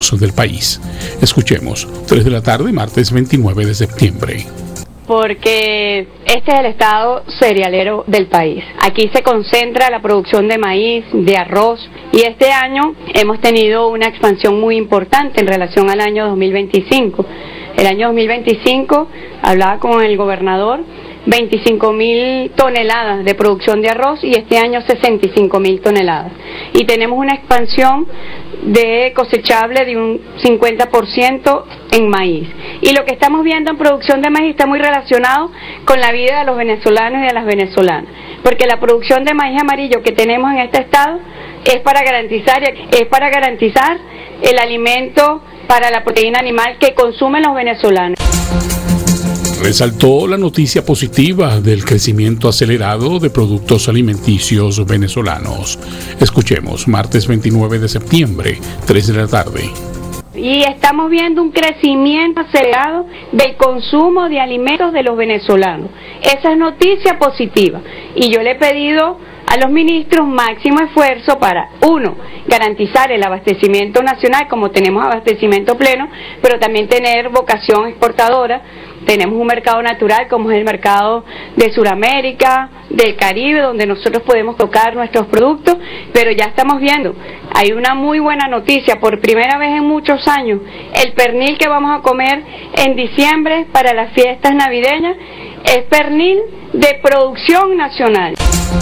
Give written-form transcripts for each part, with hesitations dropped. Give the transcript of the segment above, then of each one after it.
del país. Escuchemos, 3 de la tarde, martes 29 de septiembre. Porque este es el estado cerealero del país. Aquí se concentra la producción de maíz, de arroz, y este año hemos tenido una expansión muy importante en relación al año 2025. El año 2025, hablaba con el gobernador, 25.000 toneladas de producción de arroz y este año 65.000 toneladas. Y tenemos una expansión de cosechable de un 50% en maíz. Y lo que estamos viendo en producción de maíz está muy relacionado con la vida de los venezolanos y de las venezolanas, porque la producción de maíz amarillo que tenemos en este estado es para garantizar el alimento para la proteína animal que consumen los venezolanos. Resaltó la noticia positiva del crecimiento acelerado de productos alimenticios venezolanos. Escuchemos, martes 29 de septiembre, 3 de la tarde. Y estamos viendo un crecimiento acelerado del consumo de alimentos de los venezolanos. Esa es noticia positiva. Y yo le he pedido a los ministros máximo esfuerzo para, uno, garantizar el abastecimiento nacional, como tenemos abastecimiento pleno, pero también tener vocación exportadora. Tenemos un mercado natural como es el mercado de Sudamérica, del Caribe, donde nosotros podemos tocar nuestros productos, pero ya estamos viendo, hay una muy buena noticia, por primera vez en muchos años, el pernil que vamos a comer en diciembre para las fiestas navideñas es pernil de producción nacional.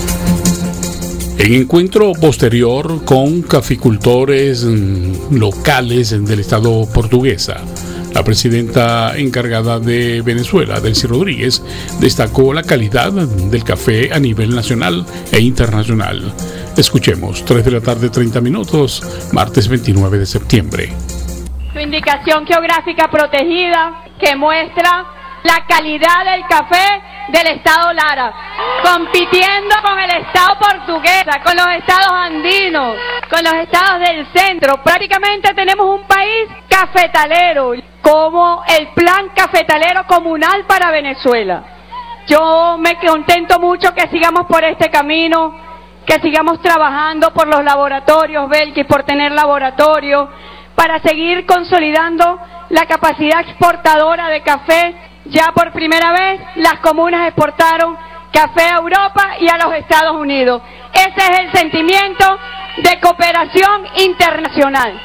En encuentro posterior con caficultores locales del estado portuguesa, la presidenta encargada de Venezuela, Delcy Rodríguez, destacó la calidad del café a nivel nacional e internacional. Escuchemos, 3 de la tarde, 30 minutos, martes 29 de septiembre. Su indicación geográfica protegida que muestra la calidad del café del estado Lara, compitiendo con el estado portuguesa, con los estados andinos, con los estados del centro. Prácticamente tenemos un país cafetalero, como el plan cafetalero comunal para Venezuela. Yo me contento mucho que sigamos por este camino, que sigamos trabajando por los laboratorios Belkis, por tener laboratorios, para seguir consolidando la capacidad exportadora de café. Ya por primera vez las comunas exportaron café a Europa y a los Estados Unidos. Ese es el sentimiento de cooperación internacional.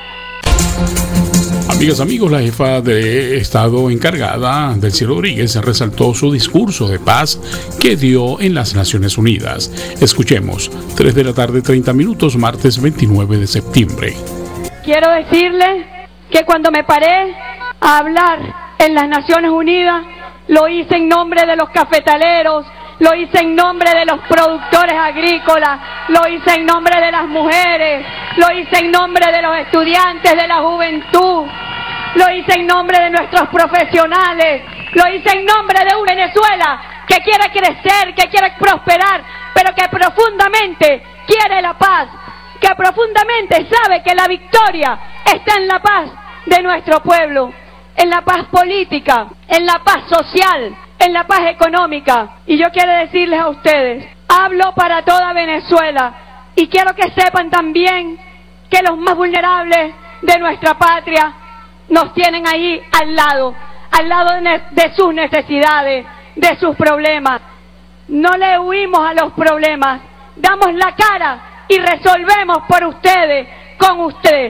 Amigas, amigos, la jefa de Estado encargada, Delcy Rodríguez, resaltó su discurso de paz que dio en las Naciones Unidas. Escuchemos, 3 de la tarde, 30 minutos, martes 29 de septiembre. Quiero decirle que cuando me paré a hablar en las Naciones Unidas, lo hice en nombre de los cafetaleros, lo hice en nombre de los productores agrícolas, lo hice en nombre de las mujeres, lo hice en nombre de los estudiantes, de la juventud, lo hice en nombre de nuestros profesionales, lo hice en nombre de una Venezuela que quiere crecer, que quiere prosperar, pero que profundamente quiere la paz, que profundamente sabe que la victoria está en la paz de nuestro pueblo, en la paz política, en la paz social, en la paz económica. Y yo quiero decirles a ustedes, hablo para toda Venezuela y quiero que sepan también que los más vulnerables de nuestra patria nos tienen ahí al lado de sus necesidades, de sus problemas. No le huimos a los problemas, damos la cara y resolvemos por ustedes, con ustedes.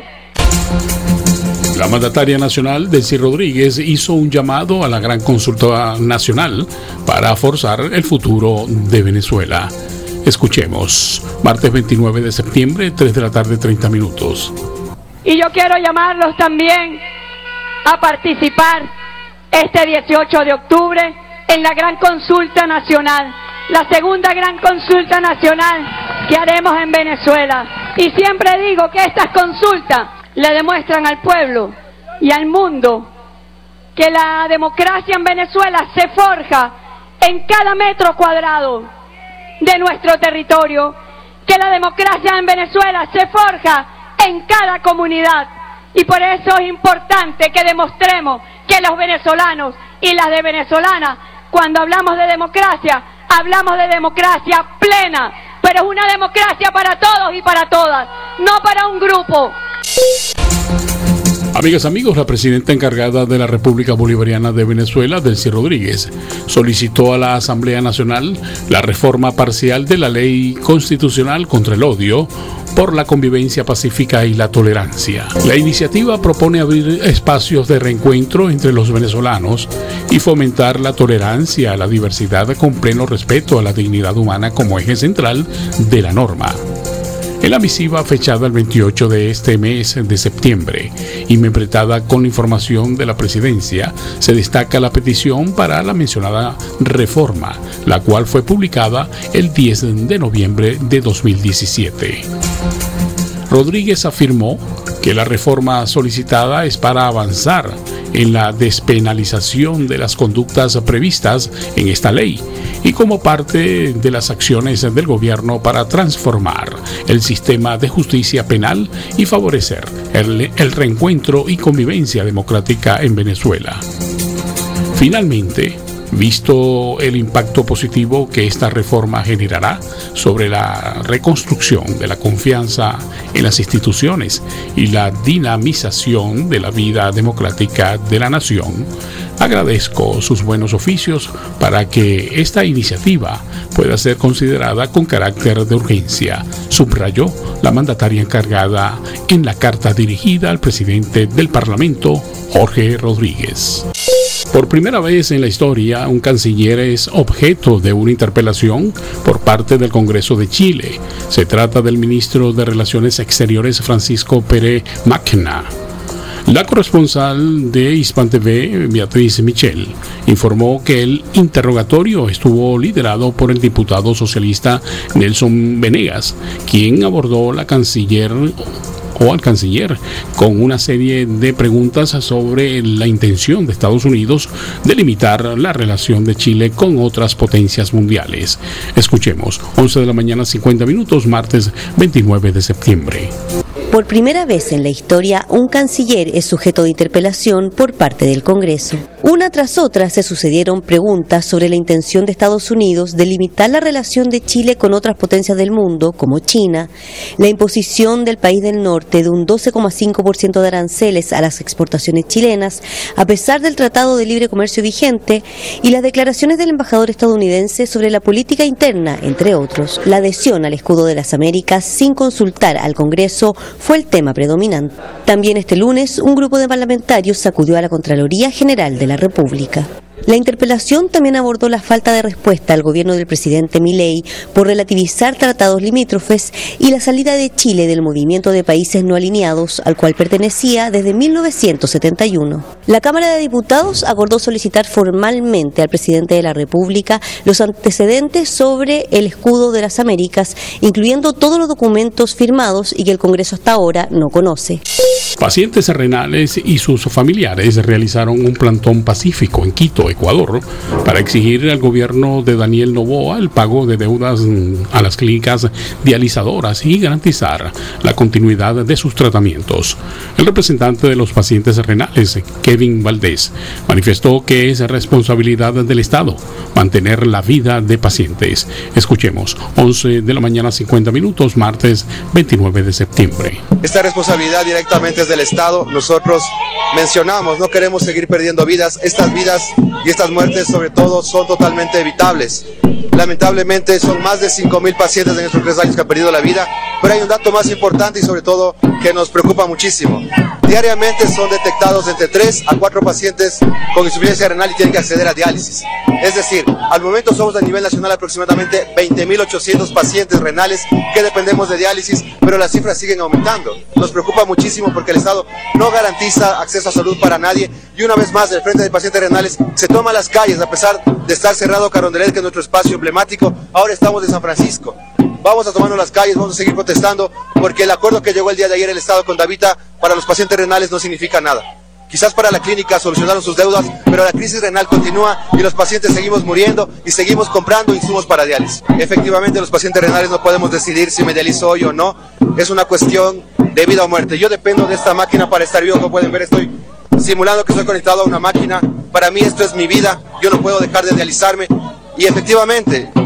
La mandataria nacional, Delcy Rodríguez, hizo un llamado a la gran consulta nacional para forzar el futuro de Venezuela. Escuchemos, martes 29 de septiembre, 3 de la tarde, 30 minutos. Y yo quiero llamarlos también a participar este 18 de octubre en la gran consulta nacional, la segunda gran consulta nacional que haremos en Venezuela. Y siempre digo que estas consultas le demuestran al pueblo y al mundo que la democracia en Venezuela se forja en cada metro cuadrado de nuestro territorio, que la democracia en Venezuela se forja en cada comunidad. Y por eso es importante que demostremos que los venezolanos y las de venezolanas, cuando hablamos de democracia plena, pero es una democracia para todos y para todas, no para un grupo. Amigas, amigos, la presidenta encargada de la República Bolivariana de Venezuela, Delcy Rodríguez, solicitó a la Asamblea Nacional la reforma parcial de la Ley Constitucional contra el Odio por la convivencia pacífica y la tolerancia. La iniciativa propone abrir espacios de reencuentro entre los venezolanos y fomentar la tolerancia a la diversidad con pleno respeto a la dignidad humana como eje central de la norma. En la misiva fechada el 28 de este mes de septiembre y membretada con información de la presidencia, se destaca la petición para la mencionada reforma, la cual fue publicada el 10 de noviembre de 2017. Rodríguez afirmó que la reforma solicitada es para avanzar en la despenalización de las conductas previstas en esta ley y como parte de las acciones del gobierno para transformar el sistema de justicia penal y favorecer el reencuentro y convivencia democrática en Venezuela. Finalmente, visto el impacto positivo que esta reforma generará sobre la reconstrucción de la confianza en las instituciones y la dinamización de la vida democrática de la nación, agradezco sus buenos oficios para que esta iniciativa pueda ser considerada con carácter de urgencia, subrayó la mandataria encargada en la carta dirigida al presidente del Parlamento, Jorge Rodríguez. Por primera vez en la historia, un canciller es objeto de una interpelación por parte del Congreso de Chile. Se trata del ministro de Relaciones Exteriores, Francisco Pérez Mackenna. La corresponsal de Hispan TV, Beatriz Michel, informó que el interrogatorio estuvo liderado por el diputado socialista Nelson Venegas, quien abordó al canciller con una serie de preguntas sobre la intención de Estados Unidos de limitar la relación de Chile con otras potencias mundiales. Escuchemos, 11 de la mañana 50 minutos, martes 29 de septiembre. Por primera vez en la historia, un canciller es sujeto de interpelación por parte del Congreso. Una tras otra se sucedieron preguntas sobre la intención de Estados Unidos de limitar la relación de Chile con otras potencias del mundo, como China, la imposición del país del norte de un 12,5% de aranceles a las exportaciones chilenas, a pesar del Tratado de Libre Comercio vigente, y las declaraciones del embajador estadounidense sobre la política interna, entre otros. La adhesión al escudo de las Américas sin consultar al Congreso fue el tema predominante. También este lunes, un grupo de parlamentarios acudió a la Contraloría General de la República. La interpelación también abordó la falta de respuesta al gobierno del presidente Milei por relativizar tratados limítrofes y la salida de Chile del movimiento de países no alineados al cual pertenecía desde 1971. La Cámara de Diputados acordó solicitar formalmente al presidente de la República los antecedentes sobre el escudo de las Américas, incluyendo todos los documentos firmados y que el Congreso hasta ahora no conoce. Pacientes renales y sus familiares realizaron un plantón pacífico en Quito, Ecuador, para exigir al gobierno de Daniel Noboa el pago de deudas a las clínicas dializadoras y garantizar la continuidad de sus tratamientos. El representante de los pacientes renales, Kevin Valdés, manifestó que es responsabilidad del Estado mantener la vida de pacientes. Escuchemos, 11 de la mañana 50 minutos, martes 29 de septiembre. Esta responsabilidad directamente es del Estado. Nosotros mencionamos, no queremos seguir perdiendo vidas. Estas vidas y estas muertes sobre todo son totalmente evitables. Lamentablemente son más de 5.000 pacientes en estos 3 años que han perdido la vida, pero hay un dato más importante y sobre todo que nos preocupa muchísimo. Diariamente son detectados entre 3 a 4 pacientes con insuficiencia renal y tienen que acceder a diálisis. Es decir, al momento somos a nivel nacional aproximadamente 20.800 pacientes renales que dependemos de diálisis, pero las cifras siguen aumentando. Nos preocupa muchísimo porque el Estado no garantiza acceso a salud para nadie y una vez más el Frente de Pacientes Renales se toma las calles a pesar de estar cerrado Carondelet, que es nuestro espacio emblemático. Ahora estamos en San Francisco. Vamos a tomarnos las calles, vamos a seguir protestando porque el acuerdo que llegó el día de ayer el Estado con Davita para los pacientes renales no significa nada. Quizás para la clínica solucionaron sus deudas, pero la crisis renal continúa y los pacientes seguimos muriendo y seguimos comprando insumos para diálisis. Efectivamente, los pacientes renales no podemos decidir si me dializo hoy o no. Es una cuestión de vida o muerte. Yo dependo de esta máquina para estar vivo. Como pueden ver, estoy simulando que estoy conectado a una máquina. Para mí esto es mi vida. Yo no puedo dejar de dializarme. Y efectivamente,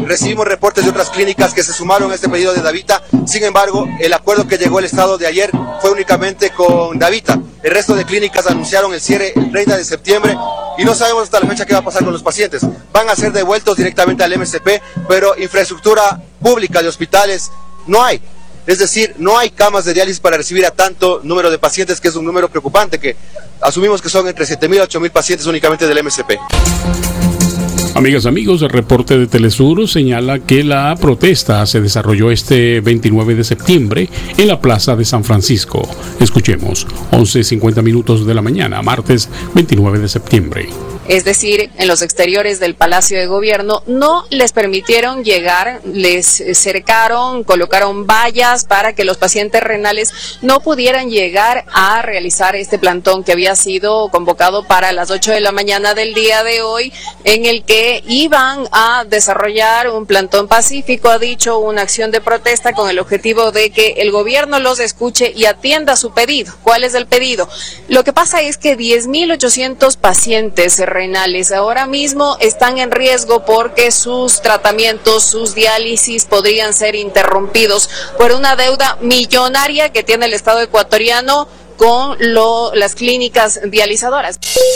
recibimos reportes de otras clínicas que se sumaron a este pedido de Davita. Sin embargo, el acuerdo que llegó el Estado de ayer fue únicamente con Davita. El resto de clínicas anunciaron el cierre el 30 de septiembre y no sabemos hasta la fecha qué va a pasar con los pacientes. Van a ser devueltos directamente al MSP, pero infraestructura pública de hospitales no hay. Es decir, no hay camas de diálisis para recibir a tanto número de pacientes, que es un número preocupante, que asumimos que son entre 7.000 a 8.000 pacientes únicamente del MSP. Amigas, amigos, el reporte de Telesur señala que la protesta se desarrolló este 29 de septiembre en la Plaza de San Francisco. Escuchemos, 11:50 de la mañana, martes 29 de septiembre. Es decir, en los exteriores del Palacio de Gobierno, no les permitieron llegar, les cercaron, colocaron vallas para que los pacientes renales no pudieran llegar a realizar este plantón que había sido convocado para las 8 de la mañana del día de hoy, en el que iban a desarrollar un plantón pacífico, ha dicho, una acción de protesta con el objetivo de que el gobierno los escuche y atienda su pedido. ¿Cuál es el pedido? Lo que pasa es que 10.800 pacientes renales ahora mismo están en riesgo porque sus tratamientos, sus diálisis podrían ser interrumpidos por una deuda millonaria que tiene el Estado ecuatoriano con las clínicas dializadoras.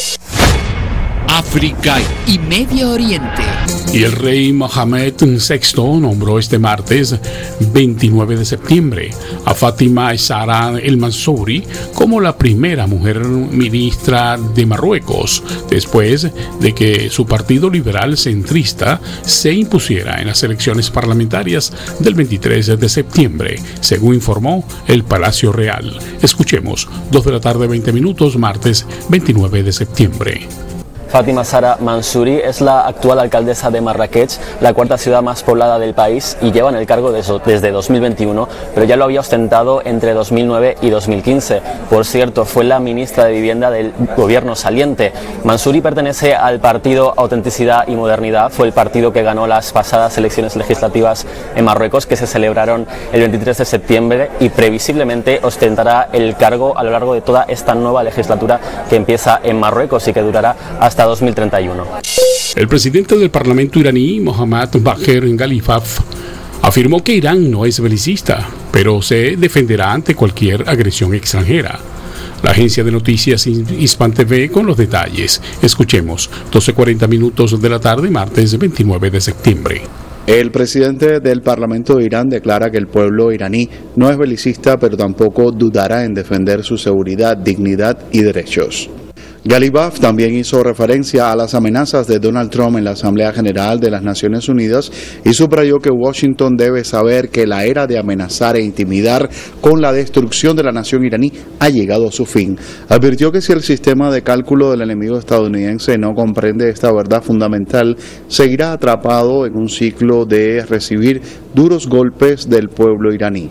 África y Medio Oriente. Y el rey Mohamed VI nombró este martes 29 de septiembre a Fátima Zahra El Mansouri como la primera mujer ministra de Marruecos, después de que su partido liberal centrista se impusiera en las elecciones parlamentarias del 23 de septiembre, según informó el Palacio Real. Escuchemos, 2 de la tarde, 20 minutos, martes 29 de septiembre. Fátima Zahra Mansouri es la actual alcaldesa de Marrakech, la cuarta ciudad más poblada del país, y lleva en el cargo desde 2021, pero ya lo había ostentado entre 2009 y 2015. Por cierto, fue la ministra de Vivienda del gobierno saliente. Mansouri pertenece al partido Autenticidad y Modernidad, fue el partido que ganó las pasadas elecciones legislativas en Marruecos, que se celebraron el 23 de septiembre, y previsiblemente ostentará el cargo a lo largo de toda esta nueva legislatura que empieza en Marruecos y que durará hasta 2031. El presidente del Parlamento iraní, Mohammad Bagher Ghalibaf, afirmó que Irán no es belicista, pero se defenderá ante cualquier agresión extranjera. La agencia de noticias Hispan TV con los detalles. Escuchemos, 12:40 de la tarde, martes 29 de septiembre. El presidente del Parlamento de Irán declara que el pueblo iraní no es belicista, pero tampoco dudará en defender su seguridad, dignidad y derechos. Ghalibaf también hizo referencia a las amenazas de Donald Trump en la Asamblea General de las Naciones Unidas y subrayó que Washington debe saber que la era de amenazar e intimidar con la destrucción de la nación iraní ha llegado a su fin. Advirtió que si el sistema de cálculo del enemigo estadounidense no comprende esta verdad fundamental, seguirá atrapado en un ciclo de recibir duros golpes del pueblo iraní.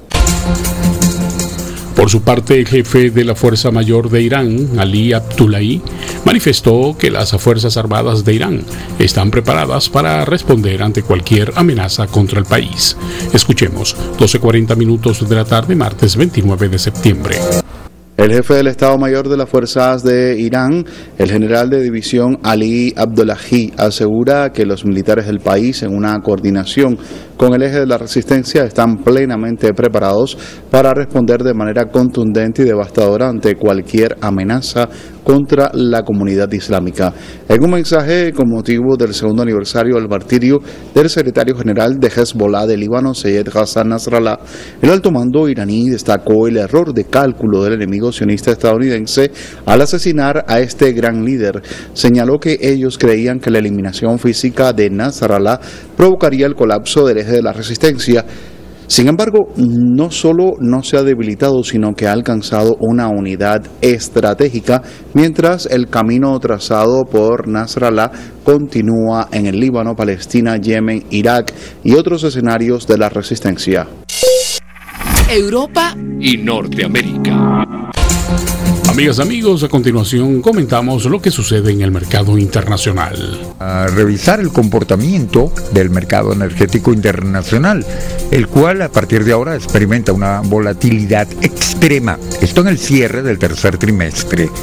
Por su parte, el jefe de la Fuerza Mayor de Irán, Ali Abdullahi, manifestó que las Fuerzas Armadas de Irán están preparadas para responder ante cualquier amenaza contra el país. Escuchemos, 12:40 de la tarde, martes 29 de septiembre. El jefe del Estado Mayor de las Fuerzas de Irán, el general de división Ali Abdullahi, asegura que los militares del país, en una coordinación con el eje de la resistencia, están plenamente preparados para responder de manera contundente y devastadora ante cualquier amenaza contra la comunidad islámica. En un mensaje con motivo del segundo aniversario del martirio del secretario general de Hezbollah de Líbano, Seyed Hassan Nasrallah, el alto mando iraní destacó el error de cálculo del enemigo sionista estadounidense al asesinar a este gran líder. Señaló que ellos creían que la eliminación física de Nasrallah provocaría el colapso del eje de la resistencia. Sin embargo, no solo no se ha debilitado, sino que ha alcanzado una unidad estratégica, mientras el camino trazado por Nasrallah continúa en el Líbano, Palestina, Yemen, Irak y otros escenarios de la resistencia. Europa y Norteamérica. Amigas, amigos, a continuación comentamos lo que sucede en el mercado internacional. A revisar el comportamiento del mercado energético internacional, el cual a partir de ahora experimenta una volatilidad extrema. Esto en el cierre del tercer trimestre.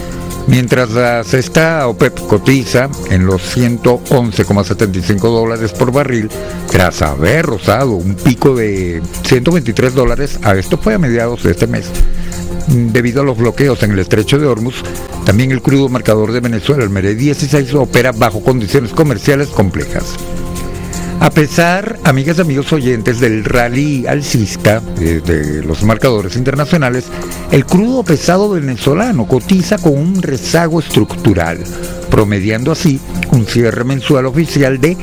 Mientras la cesta OPEP cotiza en los $111,75 por barril, tras haber rozado un pico de $123, esto fue a mediados de este mes, debido a los bloqueos en el estrecho de Hormuz. También el crudo marcador de Venezuela, el Merey 16, opera bajo condiciones comerciales complejas. A pesar, amigas y amigos oyentes, del rally alcista de los marcadores internacionales, el crudo pesado venezolano cotiza con un rezago estructural, promediando así un cierre mensual oficial de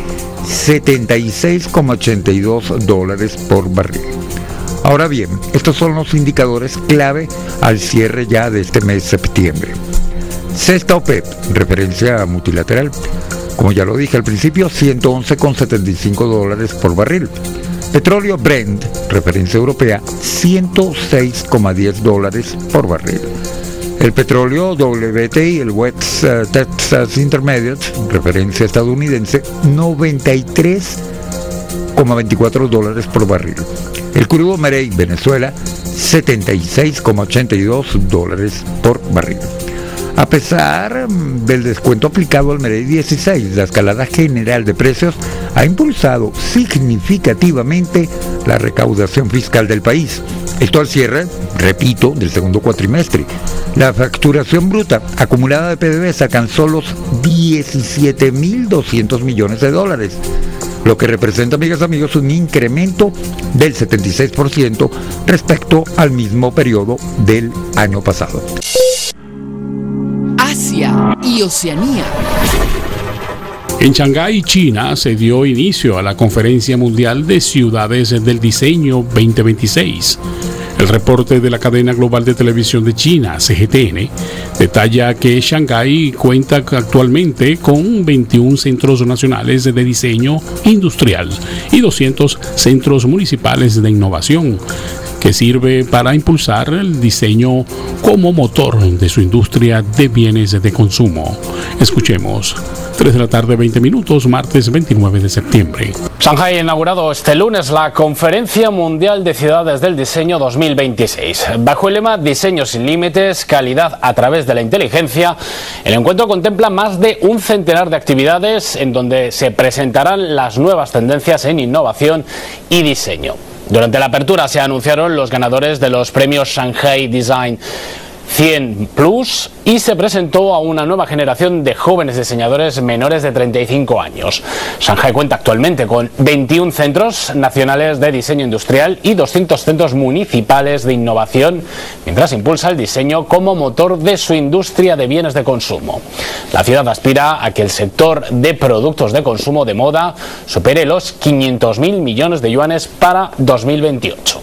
$76,82 por barril. Ahora bien, estos son los indicadores clave al cierre ya de este mes de septiembre. Cesta OPEP, referencia multilateral, como ya lo dije al principio, $111,75 por barril. Petróleo Brent, referencia europea, $106,10 por barril. El petróleo WTI, el West Texas Intermediate, referencia estadounidense, $93,24 por barril. El crudo Merey, Venezuela, $76,82 por barril. A pesar del descuento aplicado al Merey 16, la escalada general de precios ha impulsado significativamente la recaudación fiscal del país. Esto al cierre, repito, del segundo cuatrimestre. La facturación bruta acumulada de PDVSA alcanzó los $17.200 millones, lo que representa, amigas y amigos, un incremento del 76% respecto al mismo periodo del año pasado. Asia y Oceanía. En Shanghái, China, se dio inicio a la Conferencia Mundial de Ciudades del Diseño 2026. El reporte de la cadena global de televisión de China, CGTN, detalla que Shanghái cuenta actualmente con 21 centros nacionales de diseño industrial y 200 centros municipales de innovación, que sirve para impulsar el diseño como motor de su industria de bienes de consumo. Escuchemos. 3 de la tarde, 20 minutos, martes 29 de septiembre. Shanghái ha inaugurado este lunes la Conferencia Mundial de Ciudades del Diseño 2026. Bajo el lema Diseño sin límites, calidad a través de la inteligencia, el encuentro contempla más de un centenar de actividades en donde se presentarán las nuevas tendencias en innovación y diseño. Durante la apertura se anunciaron los ganadores de los premios Shanghai Design 100 Plus y se presentó a una nueva generación de jóvenes diseñadores menores de 35 años. Shanghái cuenta actualmente con 21 centros nacionales de diseño industrial y 200 centros municipales de innovación, mientras impulsa el diseño como motor de su industria de bienes de consumo. La ciudad aspira a que el sector de productos de consumo de moda supere los 500.000 millones de yuanes para 2028.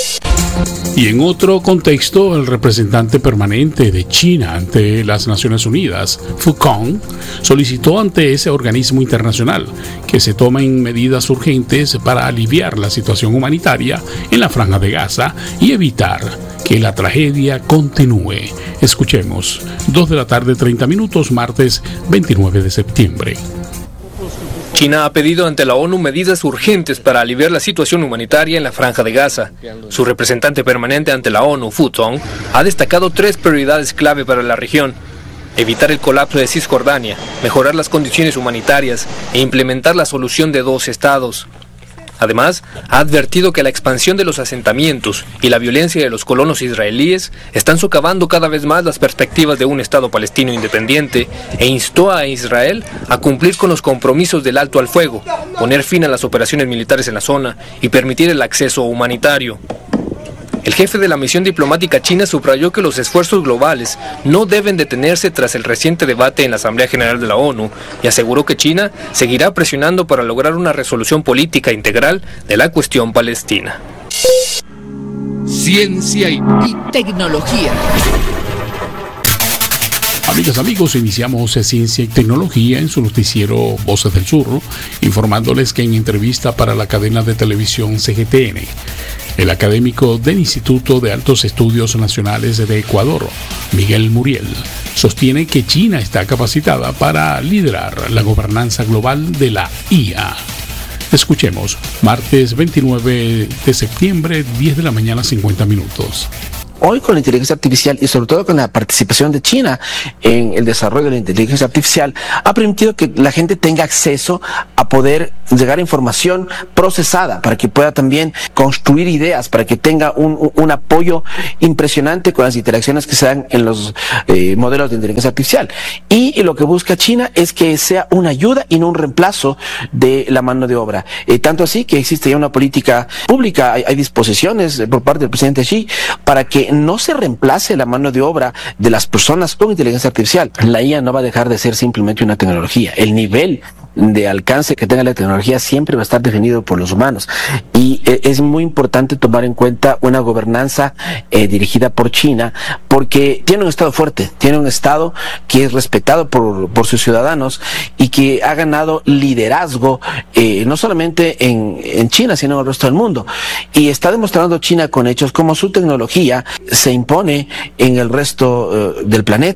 Y en otro contexto, el representante permanente de China ante las Naciones Unidas, Fu Kong, solicitó ante ese organismo internacional que se tomen medidas urgentes para aliviar la situación humanitaria en la Franja de Gaza y evitar que la tragedia continúe. Escuchemos. 2 de la tarde, 30 minutos, martes 29 de septiembre. China ha pedido ante la ONU medidas urgentes para aliviar la situación humanitaria en la Franja de Gaza. Su representante permanente ante la ONU, Fu Tong, ha destacado 3 prioridades clave para la región: evitar el colapso de Cisjordania, mejorar las condiciones humanitarias e implementar la solución de 2 estados. Además, ha advertido que la expansión de los asentamientos y la violencia de los colonos israelíes están socavando cada vez más las perspectivas de un Estado palestino independiente e instó a Israel a cumplir con los compromisos del alto al fuego, poner fin a las operaciones militares en la zona y permitir el acceso humanitario. El jefe de la misión diplomática china subrayó que los esfuerzos globales no deben detenerse tras el reciente debate en la Asamblea General de la ONU y aseguró que China seguirá presionando para lograr una resolución política integral de la cuestión palestina. Ciencia y tecnología. Amigas, amigos, iniciamos Ciencia y Tecnología en su noticiero Voces del Sur, informándoles que en entrevista para la cadena de televisión CGTN, el académico del Instituto de Altos Estudios Nacionales de Ecuador, Miguel Muriel, sostiene que China está capacitada para liderar la gobernanza global de la IA. Escuchemos, martes 29 de septiembre, 10 de la mañana, 50 minutos. hoy con la inteligencia artificial y sobre todo con la participación de China en el desarrollo de la inteligencia artificial ha permitido que la gente tenga acceso a poder llegar a información procesada para que pueda también construir ideas, para que tenga un apoyo impresionante con las interacciones que se dan en los modelos de inteligencia artificial. Y lo que busca China es que sea una ayuda y no un reemplazo de la mano de obra. Tanto así que existe ya una política pública, hay disposiciones por parte del presidente Xi para que no se reemplace la mano de obra de las personas con inteligencia artificial. La IA no va a dejar de ser simplemente una tecnología. El nivel de alcance que tenga la tecnología siempre va a estar definido por los humanos, y es muy importante tomar en cuenta una gobernanza dirigida por China, porque tiene un estado fuerte, tiene un estado que es respetado por sus ciudadanos y que ha ganado liderazgo no solamente en China sino en el resto del mundo, y está demostrando China con hechos como su tecnología se impone en el resto del planeta.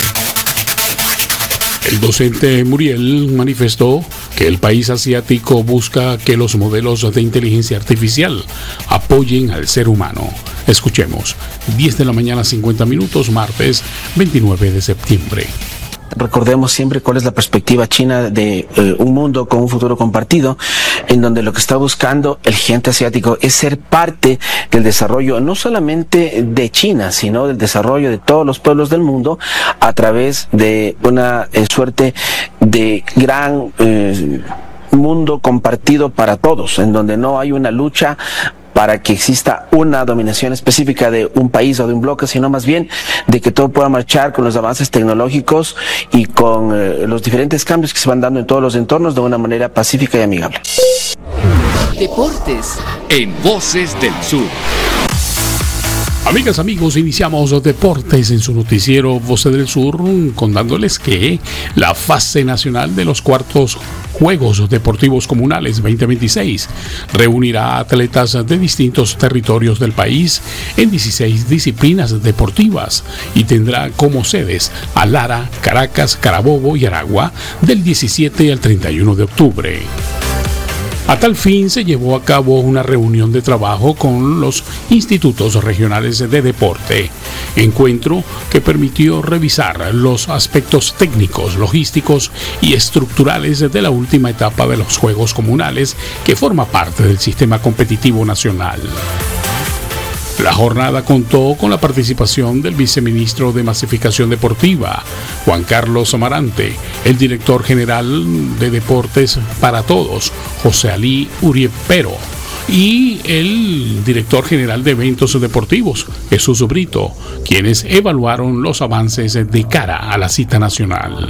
El docente Muriel manifestó que el país asiático busca que los modelos de inteligencia artificial apoyen al ser humano. Escuchemos, 10 de la mañana 50 minutos, martes 29 de septiembre. Recordemos siempre cuál es la perspectiva china de un mundo con un futuro compartido, en donde lo que está buscando el gigante asiático es ser parte del desarrollo no solamente de China, sino del desarrollo de todos los pueblos del mundo a través de una suerte de gran mundo compartido para todos, en donde no hay una lucha para que exista una dominación específica de un país o de un bloque, sino más bien de que todo pueda marchar con los avances tecnológicos y con los diferentes cambios que se van dando en todos los entornos de una manera pacífica y amigable. Deportes en Voces del Sur. Amigas, amigos, iniciamos Deportes en su noticiero Voces del Sur, contándoles que la fase nacional de los cuartos Juegos Deportivos Comunales 2026 reunirá a atletas de distintos territorios del país en 16 disciplinas deportivas y tendrá como sedes a Lara, Caracas, Carabobo y Aragua del 17 al 31 de octubre. A tal fin se llevó a cabo una reunión de trabajo con los institutos regionales de deporte, encuentro que permitió revisar los aspectos técnicos, logísticos y estructurales de la última etapa de los Juegos Comunales que forma parte del sistema competitivo nacional. La jornada contó con la participación del viceministro de Masificación Deportiva, Juan Carlos Amarante, el director general de Deportes para Todos, José Alí Uriepero, y el director general de Eventos Deportivos, Jesús Brito, quienes evaluaron los avances de cara a la cita nacional.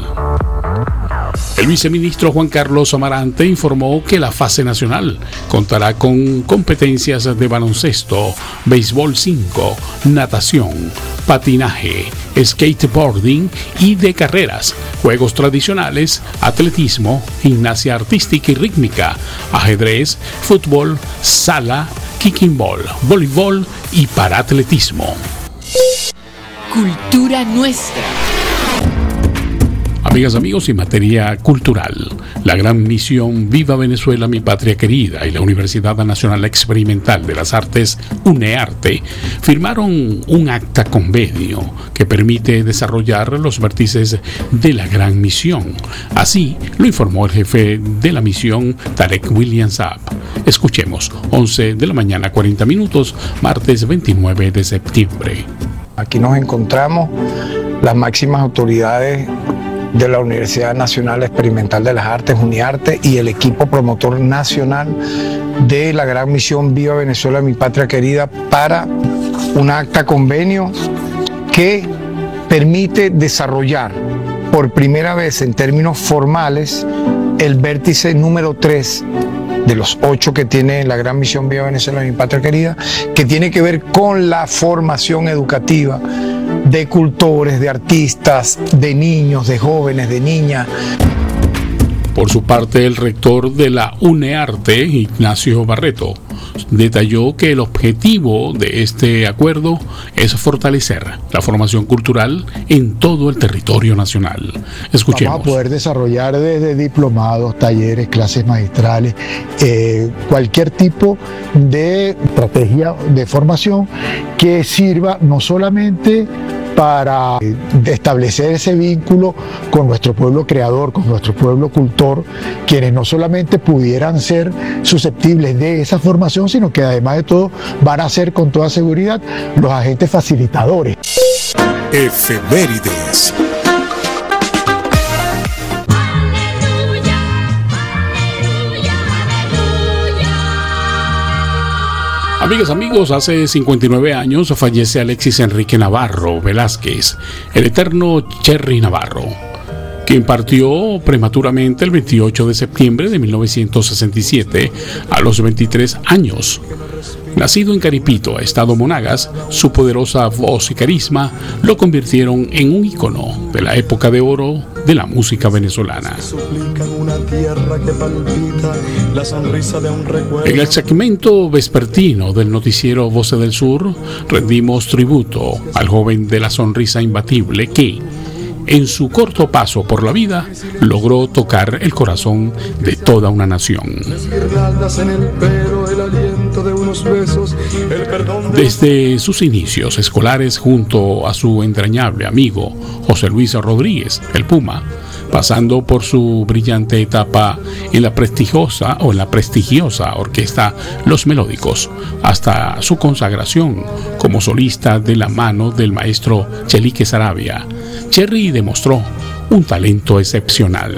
El viceministro Juan Carlos Amarante informó que la fase nacional contará con competencias de baloncesto, béisbol 5, natación, patinaje, skateboarding y de carreras, juegos tradicionales, atletismo, gimnasia artística y rítmica, ajedrez, fútbol, sala, kicking ball, voleibol y paratletismo. Cultura nuestra. Amigas, amigos, en materia cultural, la gran misión Viva Venezuela, mi patria querida y la Universidad Nacional Experimental de las Artes, UNEARTE, firmaron un acta convenio que permite desarrollar los vértices de la gran misión. Así lo informó el jefe de la misión, Tarek William Saab. Escuchemos, 11 de la mañana, 40 minutos, martes 29 de septiembre. Aquí nos encontramos las máximas autoridades de la Universidad Nacional Experimental de las Artes, UNEARTE, y el equipo promotor nacional de la gran misión Viva Venezuela, mi patria querida, para un acta convenio que permite desarrollar por primera vez en términos formales el vértice número 3 de los 8 que tiene la gran misión Viva Venezuela, mi patria querida, que tiene que ver con la formación educativa de cultores, de artistas, de niños, de jóvenes, de niñas. Por su parte, el rector de la UNEARTE, Ignacio Barreto, detalló que el objetivo de este acuerdo es fortalecer la formación cultural en todo el territorio nacional. Escuchemos. Vamos a poder desarrollar desde diplomados, talleres, clases magistrales, cualquier tipo de estrategia de formación que sirva no solamente para establecer ese vínculo con nuestro pueblo creador, con nuestro pueblo cultor, quienes no solamente pudieran ser susceptibles de esa formación, sino que además de todo van a ser con toda seguridad los agentes facilitadores. Efemérides. Amigas, amigos, hace 59 años fallece Alexis Enrique Navarro Velázquez, el eterno Cherry Navarro, quien partió prematuramente el 28 de septiembre de 1967 a los 23 años. Nacido en Caripito, estado Monagas, su poderosa voz y carisma lo convirtieron en un ícono de la época de oro de la música venezolana. En el segmento vespertino del noticiero Voces del Sur, rendimos tributo al joven de la sonrisa imbatible que, en su corto paso por la vida, logró tocar el corazón de toda una nación. Desde sus inicios escolares junto a su entrañable amigo José Luis Rodríguez, el Puma, pasando por su brillante etapa en la prestigiosa orquesta Los Melódicos, hasta su consagración como solista de la mano del maestro Chelique Saravia, Cherry demostró un talento excepcional.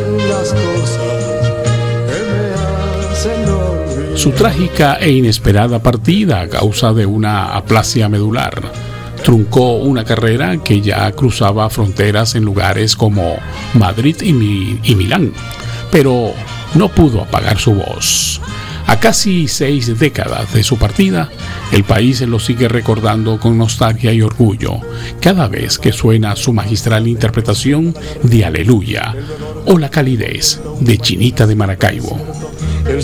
Su trágica e inesperada partida a causa de una aplasia medular truncó una carrera que ya cruzaba fronteras en lugares como Madrid y Milán, pero no pudo apagar su voz. A casi 6 décadas de su partida, el país lo sigue recordando con nostalgia y orgullo cada vez que suena su magistral interpretación de Aleluya o la calidez de Chinita de Maracaibo.